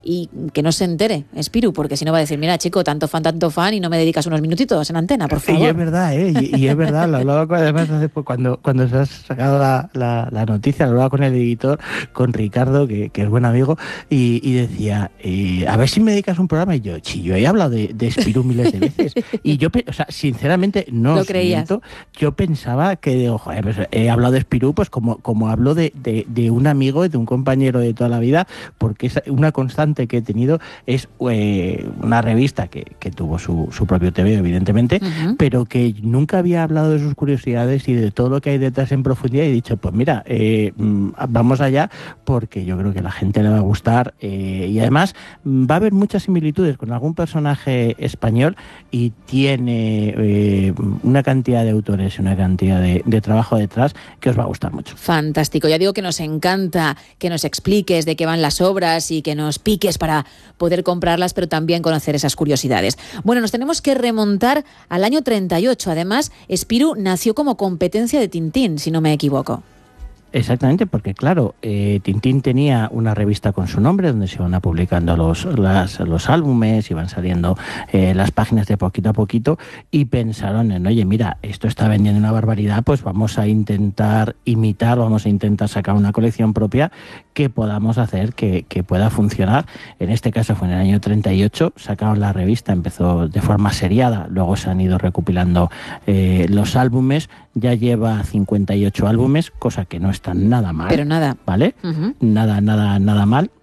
y que no se entere, Espiru, porque si no va a decir, mira, chico, tanto fan, y no me dedicas unos minutitos en antena, por favor. Y es verdad, y es verdad, lo hablaba además cuando se ha sacado la noticia, lo hablaba con el editor, con Ricardo, que es buen amigo, y decía, a ver si me dedicas un programa, y yo he hablado de Espiru miles de veces, y yo, o sea, sinceramente, no ¿Lo os creías? miento, yo pensaba que, joder, pues, he hablado de Espiru, pues como hablo de un amigo, de un compañero de toda la vida, porque es una constante que he tenido, es una revista que tuvo su propio TV, evidentemente, pero que nunca había hablado de sus curiosidades y de todo lo que hay detrás en profundidad, y he dicho, pues mira, vamos allá, porque yo creo que a la gente le va a gustar, y además va a haber muchas similitudes con algún personaje español, y tiene una cantidad de autores y una cantidad de trabajo detrás que os va a gustar mucho. Fantástico, ya digo que nos encanta que nos expliques de qué van las obras y que nos piques para poder comprarlas, pero también conocer esas curiosidades. Bueno, nos tenemos que remontar al año 38. Además, Espiru nació como competencia de Tintín, si no me equivoco. Exactamente, porque claro, Tintín tenía una revista con su nombre donde se iban publicando los álbumes, iban saliendo las páginas de poquito a poquito, y pensaron en, oye, mira, esto está vendiendo una barbaridad, pues vamos a intentar imitar, vamos a intentar sacar una colección propia que podamos hacer que pueda funcionar. En este caso fue en el año 38, sacaron la revista, empezó de forma seriada, luego se han ido recopilando los álbumes, ya lleva 58 álbumes, cosa que no está nada mal. Pero nada. ¿Vale? Nada mal.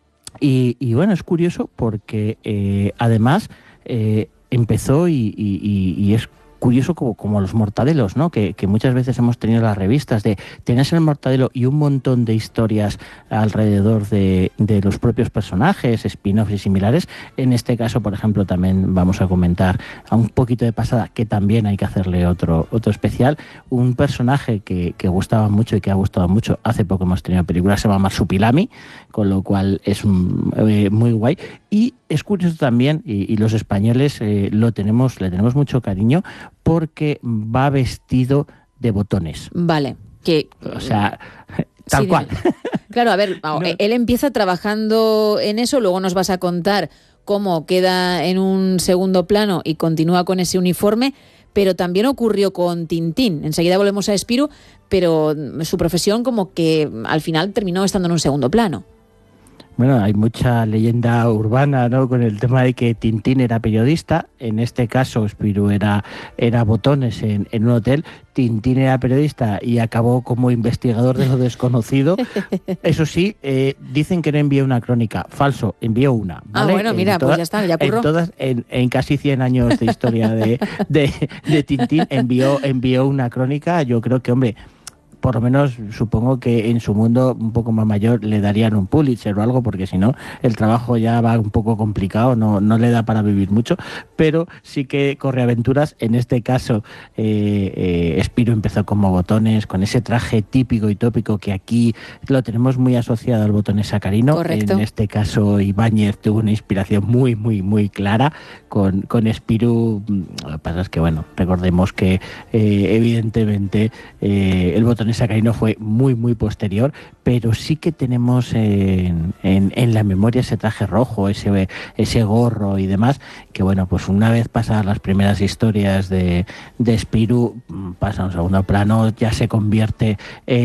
Y bueno, es curioso porque además empezó y es curioso como los mortadelos, ¿no? Que muchas veces hemos tenido las revistas de tenés el mortadelo y un montón de historias alrededor de los propios personajes, spin-offs y similares. En este caso, por ejemplo, también vamos a comentar a un poquito de pasada, que también hay que hacerle otro especial, un personaje que gustaba mucho y que ha gustado mucho. Hace poco hemos tenido película, se llama Marsupilami, con lo cual es muy guay. Y es curioso también, y los españoles le tenemos mucho cariño, porque va vestido de botones. Vale. O sea, tal cual. Claro, a ver, él empieza trabajando en eso, luego nos vas a contar cómo queda en un segundo plano y continúa con ese uniforme, pero también ocurrió con Tintín. Enseguida volvemos a Espiru, pero su profesión como que al final terminó estando en un segundo plano. Bueno, hay mucha leyenda urbana, ¿no?, con el tema de que Tintín era periodista. En este caso, Espiru era botones en un hotel. Tintín era periodista y acabó como investigador de lo desconocido. Eso sí, dicen que no envió una crónica. Falso, envió una, ¿vale? Bueno, mira, pues ya está, ya curró. En casi 100 años de historia de Tintín envió una crónica. Yo creo que, hombre, por lo menos supongo que en su mundo un poco más mayor le darían un Pulitzer o algo, porque si no el trabajo ya va un poco complicado, no le da para vivir mucho, pero sí que corre aventuras. En este caso Espiru empezó como botones, con ese traje típico y tópico que aquí lo tenemos muy asociado al botones sacarino. Correcto. En este caso Ibáñez tuvo una inspiración muy, muy, muy clara con Espiru. Lo que pasa es que, bueno, recordemos que evidentemente el botones sacarino fue muy, muy posterior, pero sí que tenemos en la memoria ese traje rojo, ese gorro y demás, que bueno, pues una vez pasadas las primeras historias de Espiru, pasa a un segundo plano, ya se convierte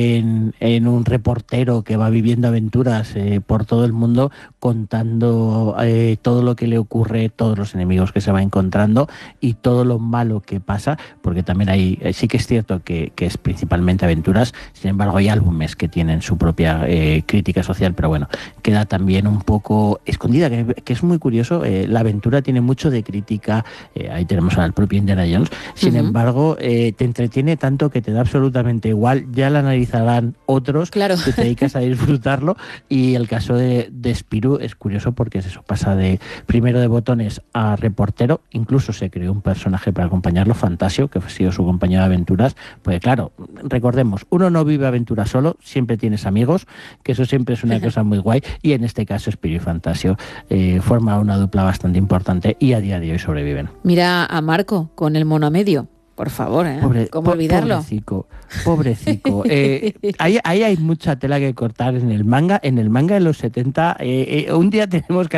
en un reportero que va viviendo aventuras por todo el mundo, contando todo lo que le ocurre, todos los enemigos que se va encontrando y todo lo malo que pasa, porque también sí que es cierto que es principalmente aventuras. Sin embargo, hay álbumes que tienen su propia crítica social, pero bueno, queda también un poco escondida, que es muy curioso. La aventura tiene mucho de crítica, ahí tenemos al propio Indiana Jones. Sin embargo, te entretiene tanto que te da absolutamente igual, ya la analizarán otros, claro, que te dedicas a disfrutarlo. Y el caso de Espiru es curioso porque eso pasa primero de botones a reportero. Incluso se creó un personaje para acompañarlo, Fantasio, que ha sido su compañero de aventuras. Pues claro, recordemos, uno no vive aventura solo, siempre tienes amigos, que eso siempre es una cosa muy guay, y en este caso Espiru y Fantasio forman una dupla bastante importante y a día de hoy sobreviven. Mira a Marco con el mono a medio. Por favor, ¿cómo olvidarlo? Pobrecico. Ahí hay mucha tela que cortar en el manga. En el manga de los 70, un día tenemos que